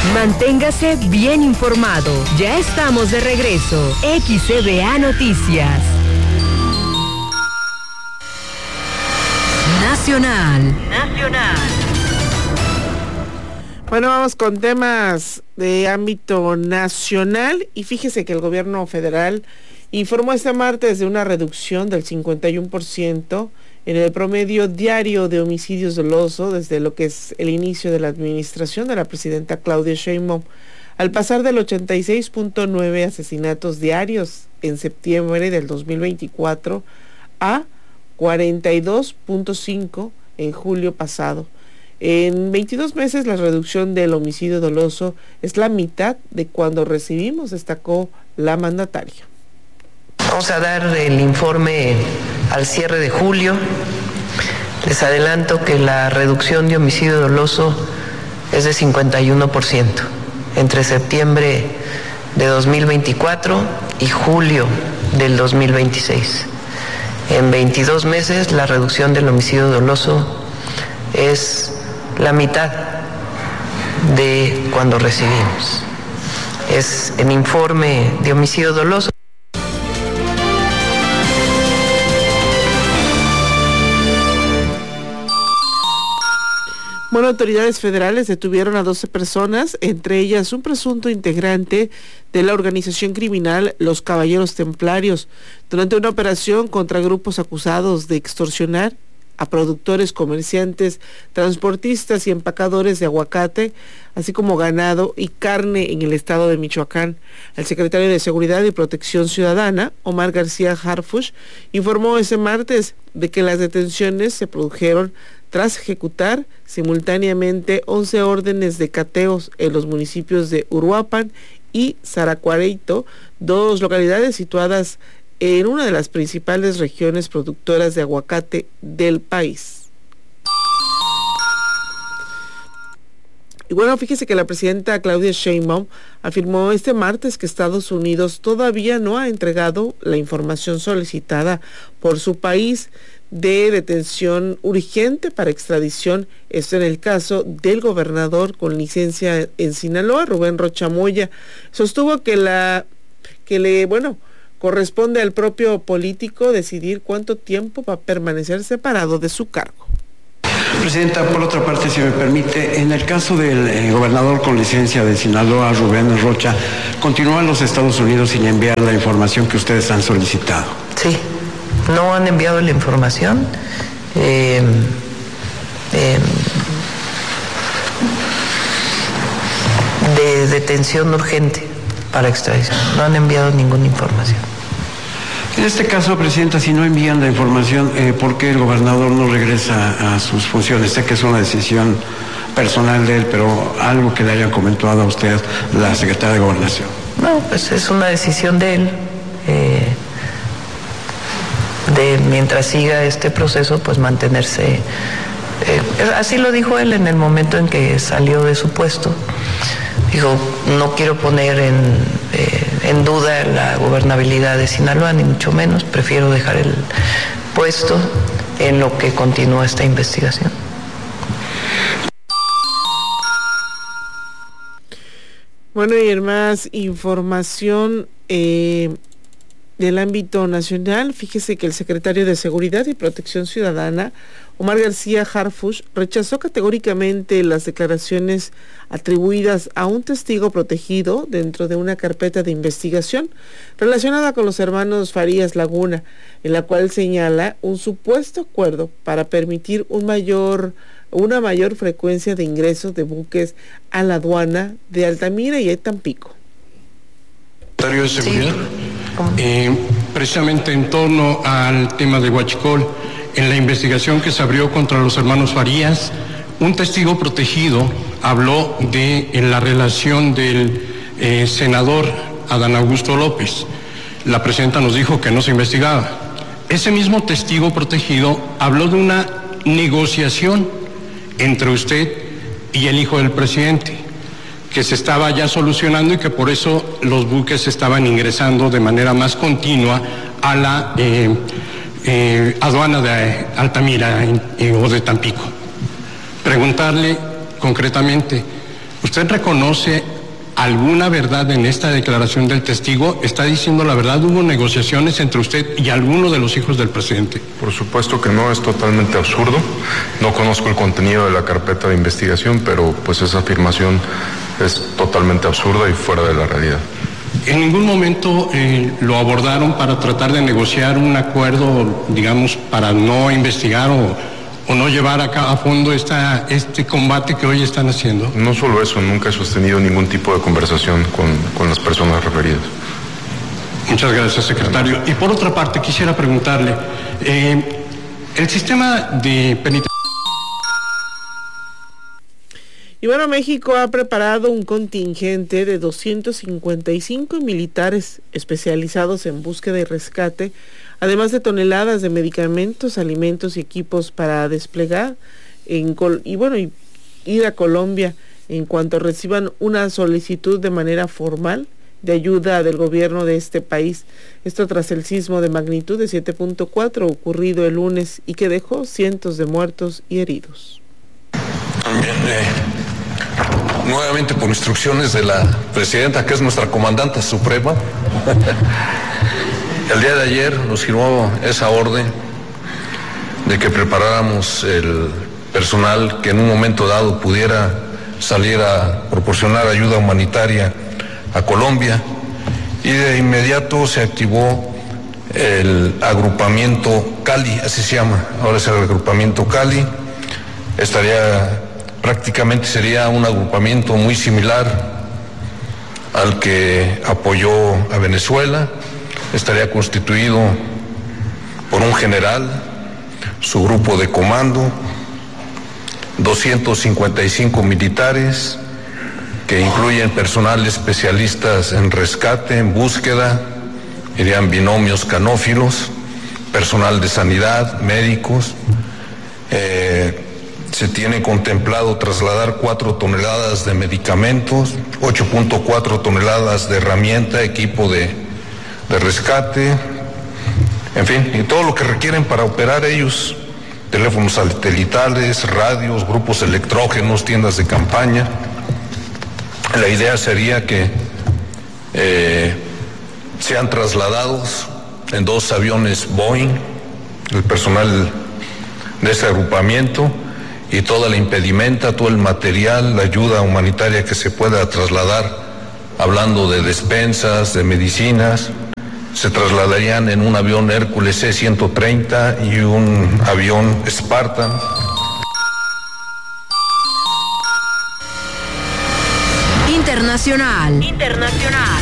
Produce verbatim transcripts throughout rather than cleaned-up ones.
Manténgase bien informado. Ya estamos de regreso. X C B A Noticias. Nacional. Nacional. Bueno, vamos con temas de ámbito nacional y fíjese que el gobierno federal informó este martes de una reducción del cincuenta y uno por ciento en el promedio diario de homicidios dolosos desde lo que es el inicio de la administración de la presidenta Claudia Sheinbaum, al pasar del ochenta y seis punto nueve asesinatos diarios en septiembre del dos mil veinticuatro a cuarenta y dos punto cinco en julio pasado. En veintidós meses la reducción del homicidio doloso es la mitad de cuando recibimos, destacó la mandataria. Vamos a dar el informe al cierre de julio. Les adelanto que la reducción de homicidio doloso es de cincuenta y uno por ciento entre septiembre de dos mil veinticuatro y julio del dos mil veintiséis. En veintidós meses la reducción del homicidio doloso es la mitad de cuando recibimos. Es el informe de homicidio doloso. Bueno, autoridades federales detuvieron a doce personas, entre ellas un presunto integrante de la organización criminal Los Caballeros Templarios, durante una operación contra grupos acusados de extorsionar a productores, comerciantes, transportistas y empacadores de aguacate, así como ganado y carne en el estado de Michoacán. El secretario de Seguridad y Protección Ciudadana, Omar García Harfuch, informó ese martes de que las detenciones se produjeron tras ejecutar simultáneamente once órdenes de cateos en los municipios de Uruapan y Zaracuareito, dos localidades situadas en una de las principales regiones productoras de aguacate del país. Y bueno, fíjese que la presidenta Claudia Sheinbaum afirmó este martes que Estados Unidos todavía no ha entregado la información solicitada por su país de detención urgente para extradición, esto en el caso del gobernador con licencia en Sinaloa, Rubén Rocha Moya. Sostuvo que la que le, bueno, corresponde al propio político decidir cuánto tiempo va a permanecer separado de su cargo. Presidenta, por otra parte, si me permite, en el caso del eh, gobernador con licencia de Sinaloa, Rubén Rocha, ¿continúan los Estados Unidos sin enviar la información que ustedes han solicitado? Sí, no han enviado la información eh, eh, de detención urgente para extradición. No han enviado ninguna información. En este caso, Presidenta, si no envían la información, eh, ¿por qué el gobernador no regresa a sus funciones? Sé que es una decisión personal de él, pero algo que le hayan comentado a usted, la secretaria de Gobernación. No, pues es una decisión de él. Eh, de mientras siga este proceso, pues mantenerse. Eh, así lo dijo él en el momento en que salió de su puesto. Dijo, no quiero poner en, eh, en duda la gobernabilidad de Sinaloa, ni mucho menos. Prefiero dejar el puesto en lo que continúa esta investigación. Bueno, y en más información eh, del ámbito nacional, fíjese que el secretario de Seguridad y Protección Ciudadana, Omar García Harfuch, rechazó categóricamente las declaraciones atribuidas a un testigo protegido dentro de una carpeta de investigación relacionada con los hermanos Farías Laguna, en la cual señala un supuesto acuerdo para permitir un mayor, una mayor frecuencia de ingresos de buques a la aduana de Altamira y de Tampico. Secretario de Seguridad, sí. eh, precisamente en torno al tema de Huachicol, en la investigación que se abrió contra los hermanos Farías, un testigo protegido habló de en la relación del eh, senador Adán Augusto López. La presidenta nos dijo que no se investigaba. Ese mismo testigo protegido habló de una negociación entre usted y el hijo del presidente, que se estaba ya solucionando y que por eso los buques estaban ingresando de manera más continua a la eh, eh, aduana de Altamira eh, o de Tampico. Preguntarle concretamente, ¿Usted reconoce alguna verdad en esta declaración del testigo? ¿Está diciendo la verdad? ¿Hubo negociaciones entre usted y alguno de los hijos del presidente? Por supuesto que no, es totalmente absurdo. No conozco el contenido de la carpeta de investigación, pero pues esa afirmación es totalmente absurda y fuera de la realidad. ¿En ningún momento eh, lo abordaron para tratar de negociar un acuerdo, digamos, para no investigar o, o no llevar a, a fondo esta, este combate que hoy están haciendo? No solo eso, nunca he sostenido ningún tipo de conversación con, con las personas referidas. Muchas gracias, secretario. Y por otra parte, quisiera preguntarle, eh, el sistema de penitenciario... Y bueno, México ha preparado un contingente de doscientos cincuenta y cinco militares especializados en búsqueda y rescate, además de toneladas de medicamentos, alimentos y equipos para desplegar en Col- y bueno, y ir a Colombia en cuanto reciban una solicitud de manera formal de ayuda del gobierno de este país. Esto tras el sismo de magnitud de siete punto cuatro ocurrido el lunes y que dejó cientos de muertos y heridos. Bien, eh, nuevamente por instrucciones de la presidenta, que es nuestra comandante suprema, el día de ayer nos firmó esa orden de que preparáramos el personal que en un momento dado pudiera salir a proporcionar ayuda humanitaria a Colombia, y de inmediato se activó el agrupamiento Cali, así se llama, ahora es el agrupamiento Cali. Estaría, prácticamente sería un agrupamiento muy similar al que apoyó a Venezuela. Estaría constituido por un general, su grupo de comando, doscientos cincuenta y cinco militares, que incluyen personal especialistas en rescate, en búsqueda, irían binomios canófilos, personal de sanidad, médicos. Eh, se tiene contemplado trasladar cuatro toneladas de medicamentos, ocho punto cuatro toneladas de herramienta, equipo de, de rescate, en fin, y todo lo que requieren para operar ellos, teléfonos satelitales, radios, grupos electrógenos, tiendas de campaña. La idea sería que eh, sean trasladados en dos aviones Boeing, el personal de ese agrupamiento, y toda la impedimenta, todo el material, la ayuda humanitaria que se pueda trasladar, hablando de despensas, de medicinas, se trasladarían en un avión Hércules C ciento treinta y un avión Spartan. Internacional. Internacional.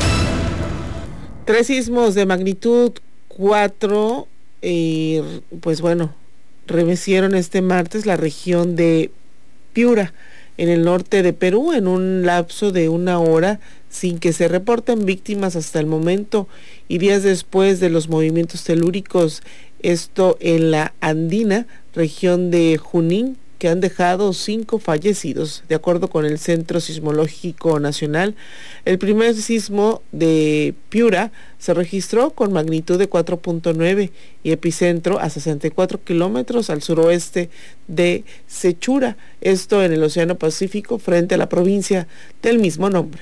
Tres sismos de magnitud cuatro, eh, pues bueno, remecieron este martes la región de Piura, en el norte de Perú, en un lapso de una hora, sin que se reporten víctimas hasta el momento, y días después de los movimientos telúricos, esto en la andina región de Junín, que han dejado cinco fallecidos, de acuerdo con el Centro Sismológico Nacional. El primer sismo de Piura se registró con magnitud de cuatro punto nueve y epicentro a sesenta y cuatro kilómetros al suroeste de Sechura, esto en el Océano Pacífico, frente a la provincia del mismo nombre.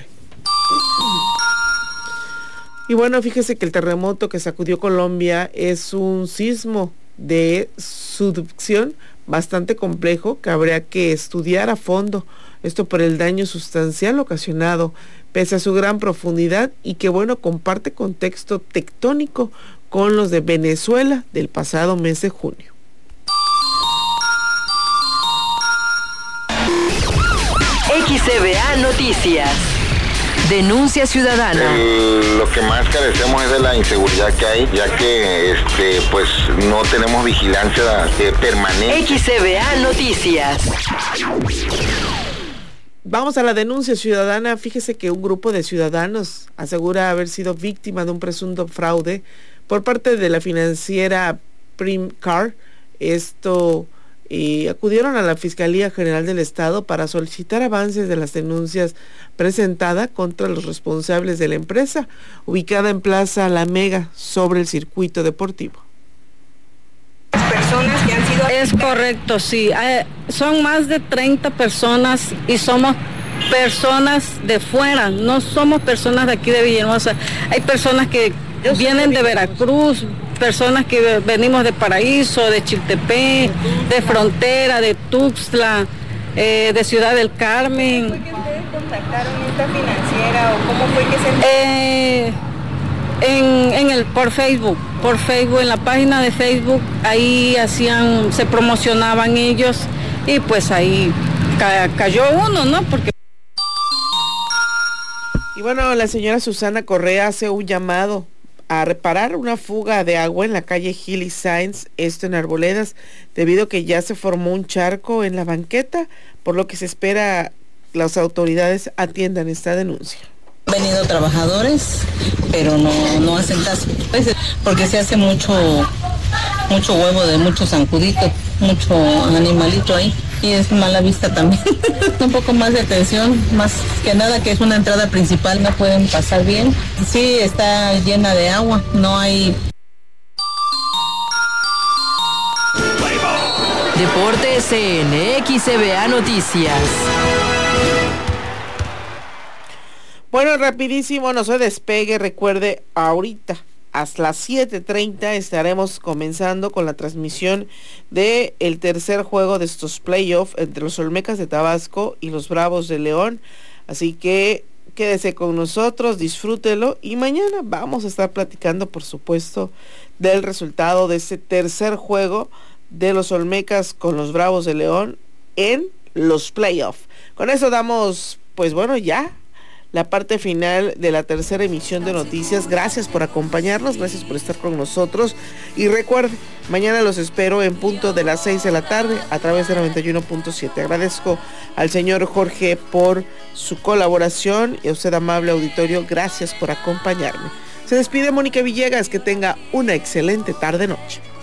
Y bueno, fíjese que el terremoto que sacudió Colombia es un sismo de subducción bastante complejo que habría que estudiar a fondo, esto por el daño sustancial ocasionado, pese a su gran profundidad, y que bueno, comparte contexto tectónico con los de Venezuela del pasado mes de junio. X E B A Noticias. Denuncia ciudadana. El, lo que más carecemos es de la inseguridad que hay, ya que este pues no tenemos vigilancia eh, permanente. X E B A Noticias. Vamos a la denuncia ciudadana. Fíjese que un grupo de ciudadanos asegura haber sido víctima de un presunto fraude por parte de la financiera Primcar. Esto y acudieron a la Fiscalía General del Estado para solicitar avances de las denuncias presentadas contra los responsables de la empresa, ubicada en Plaza La Mega, sobre el circuito deportivo. Personas que han sido... Es correcto, sí. Eh, son más de treinta personas y somos personas de fuera, no somos personas de aquí de Villahermosa. Hay personas que vienen de Veracruz, personas que venimos de Paraíso, de Chiltepec, de Frontera, de Tuxtla, eh, de Ciudad del Carmen. ¿Por qué ustedes contactaron esta financiera o cómo fue que se...? Eh, en, en el, por Facebook, por Facebook, en la página de Facebook, ahí hacían, se promocionaban ellos y pues ahí ca, cayó uno, ¿no? Porque... Y bueno, la señora Susana Correa hace un llamado a reparar una fuga de agua en la calle Gil y Sáenz, esto en Arboledas, debido a que ya se formó un charco en la banqueta, por lo que se espera las autoridades atiendan esta denuncia. Han venido trabajadores, pero no, no hacen caso, porque se hace mucho, mucho huevo de mucho zancudito, mucho animalito ahí, y es mala vista también. Un poco más de atención, más que nada que es una entrada principal, no pueden pasar bien. Sí, está llena de agua, no hay... Deportes en X C B A Noticias. Bueno, rapidísimo, no se despegue, recuerde, ahorita hasta las siete treinta estaremos comenzando con la transmisión de el tercer juego de estos playoffs entre los Olmecas de Tabasco y los Bravos de León, así que quédese con nosotros, disfrútelo y mañana vamos a estar platicando, por supuesto, del resultado de este tercer juego de los Olmecas con los Bravos de León en los playoffs. Con eso damos, pues bueno, ya la parte final de la tercera emisión de noticias. Gracias por acompañarnos, gracias por estar con nosotros y recuerde, mañana los espero en punto de las seis de la tarde a través de noventa y uno punto siete. Agradezco al señor Jorge por su colaboración y a usted, amable auditorio, gracias por acompañarme. Se despide Mónica Villegas, que tenga una excelente tarde-noche.